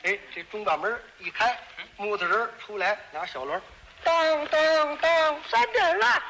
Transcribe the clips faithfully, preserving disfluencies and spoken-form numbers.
哎，这中大门一开，木头人出来拿小轮，当当当，三点了。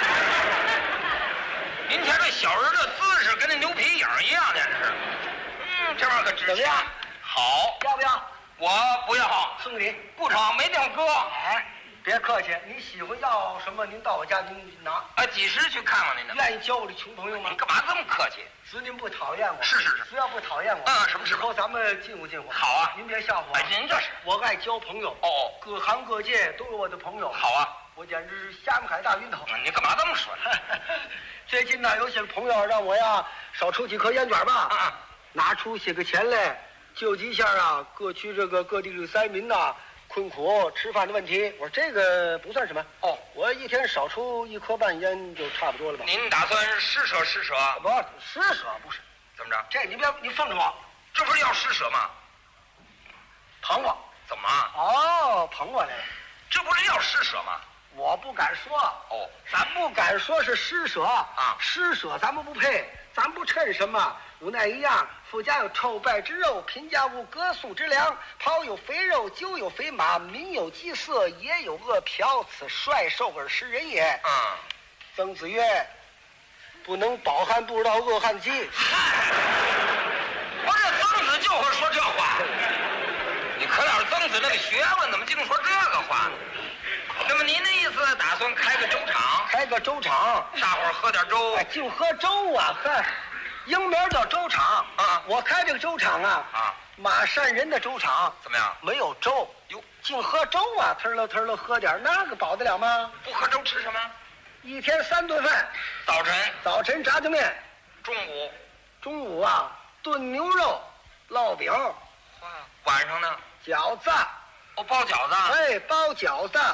您瞧这小人的姿势跟那牛皮影一样，简直是。嗯，这玩意儿可值钱。好， 要不要？ 我不要， 送给你， 不成，没地方搁。 哎，别客气，你喜欢要什么，您到我家您拿。 啊，几时去看望您呢？ 愿意交我的穷朋友吗？ 你干嘛这么客气？ 只您不讨厌我。 是是是， 只要不讨厌我。 嗯，什么时候以后咱们近乎近乎。 好啊， 您别笑话我。 哎，您这是， 我爱交朋友。 哦， 各行各界都有我的朋友。 好啊， 我简直是虾米海大晕头。 你干嘛这么说呢？ 最近呢，有些朋友让我呀少抽几颗烟卷吧， 啊， 拿出些个钱来救济一下啊各区这个各地的灾民呐困苦吃饭的问题。我说这个不算什么哦， 我一天少抽一颗半烟就差不多了吧。 您打算施舍施舍？ 不，施舍不是。 怎么着？ 这你别你奉着我， 这不是要施舍吗？ 捧我。 怎么？ 哦，捧我来了。 这不是要施舍吗？ 我不敢说。 哦， 咱不敢说是施舍啊， 施舍咱们不配，咱不趁什么。无奈一样，富家有臭败之肉，贫家无割素之粮。袍有肥肉，酒有肥马，民有饥色，也有饿殍。此率兽而食人也。 嗯， 曾子曰：“不能饱汉不知道饿汉饥。” 嗨，我这曾子就会说这话。你可了曾子那个学问，怎么净说这个话呢？那么您的意思打算开个粥厂？ 开个粥厂， 大伙儿喝点粥。 哎，净喝粥啊！呵，英名叫粥厂啊。 我开这个粥厂啊， 啊， 马善人的粥厂怎么样？ 没有粥哟， 净喝粥啊！腾了腾了喝点，那个饱得了吗？ 不喝粥吃什么？ 一天三顿饭， 早晨、 早晨炸酱面， 中午、 中午啊炖牛肉、烙饼， 晚上呢？ 饺子。 哦，包饺子。 哎，包饺子。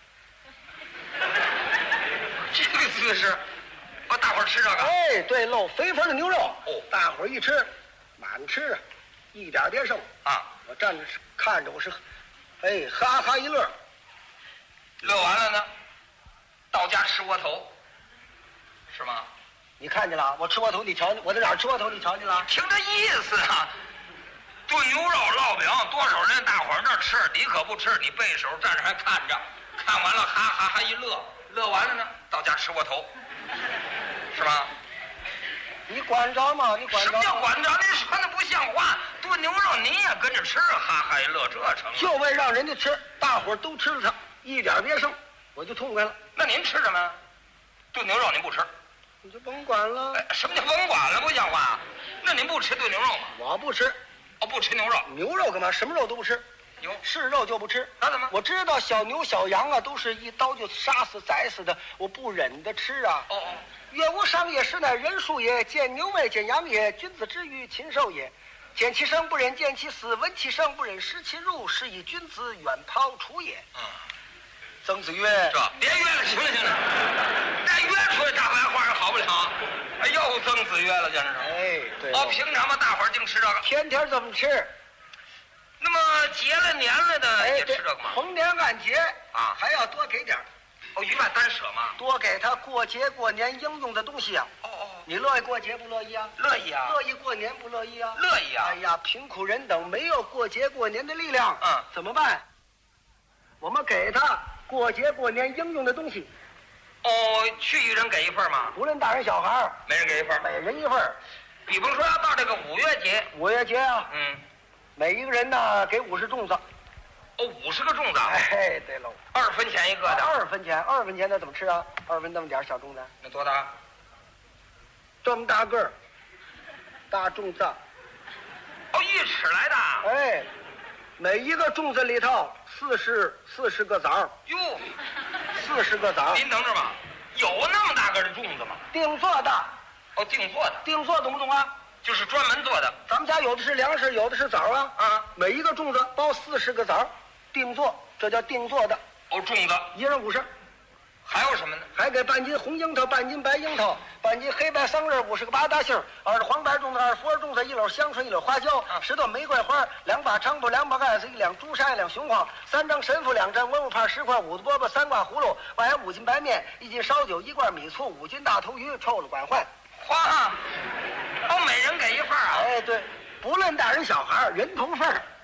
这个姿势，我大伙儿吃这个。 哎，对喽，肥肥的牛肉。 哦， 大伙儿一吃，满吃啊，一点别剩啊。 我站着看着，我是，哎，哈哈一乐。 乐完了呢，到家吃窝头，是吗？ 你看见了？我吃窝头，你瞧见？我在哪儿吃窝头？你瞧见了？ 听这意思啊，炖牛肉、烙饼，多少人大伙儿那儿吃，你可不吃，你背手站着还看着，看完了哈哈哈一乐，乐完了呢，到家吃窝头，是吧？ 你管着吗？你管着？ 什么叫管着？你说那不像话！炖牛肉你也跟着吃，哈哈一乐，这成了？ 就为让人家吃，大伙儿都吃了它，一点别剩，我就痛快了。 那您吃什么？炖牛肉您不吃？ 你就甭管了。 哎，什么叫甭管了？不像话！那您不吃炖牛肉吗？ 我不吃。 哦，不吃牛肉。 牛肉干嘛？什么肉都不吃。 牛是肉就不吃。 那怎么？ 我知道小牛小羊啊，都是一刀就杀死宰死的，我不忍得吃啊。 哦哦。 乐无伤也，实乃人术也。见牛为见羊也，君子之于禽兽也。见其生不忍见其死，闻其声不忍食其入，是以君子远庖厨也。 嗯。 曾子曰：“ 这别约了，行了行了，再约出来大白话也好不了。哎，又曾子约了，简直是。 哎，对。 哦，平常嘛，大伙儿净吃这个， 天天这么吃。 那么节了年了的也吃这个吗？ 逢年按节啊， 还要多给点儿。 哦，一万单舍嘛， 多给他过节过年应用的东西啊。 哦哦， 你乐意过节不乐意啊？ 乐意啊。 乐意过年不乐意啊？ 乐意啊。 哎呀，贫苦人等没有过节过年的力量， 嗯， 怎么办？我们给他过节过年应用的东西。 哦，去一人给一份吗？ 无论大人小孩， 每人给一份， 每人一份。 比方说要到这个五月节， 五月节啊， 嗯， 每一个人呢给五十粽子。 哦，五十个粽子。 哎，对喽， 二分钱一个的。 二分钱，二分钱那怎么吃啊？二分那么点小粽子。 那多大？ 这么大个儿，大粽子。 哦，一尺来的。 哎，每一个粽子里头四十四十个枣。 哟， 四十个枣。 您等着吧，有那么大个的粽子吗？ 定做的。 哦，定做的。 定做懂不懂啊？ 就是专门做的。 咱们家有的是粮食，有的是枣啊。 啊， 每一个粽子包四十个枣，定做，这叫定做的。 哦，粽子一人五十。 还有什么呢？ 还给半斤红樱桃，半斤白樱桃，半斤黑白桑葚，五十个八大杏，二十黄白粽子，二十福尔粽子，一篓香椿，一篓花椒，十朵玫瑰花，两把菖蒲，两把艾子，一两朱砂，一两雄黄，三张神符，两张文物牌，十块五子饽饽，三挂葫芦，外五斤白面，一斤烧酒，一罐米醋，五斤大头鱼，臭了管换。 花，哦，每人给一份啊。 哎，对，不论大人小孩，人头份儿。